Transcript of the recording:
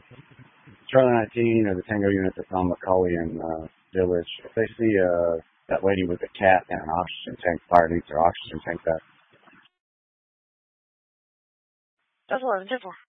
Charlie 19 or the Tango unit that's on McCauley and Village, if they see that lady with a cat and an oxygen tank, fire needs her oxygen tank, that. That's 11-10-4.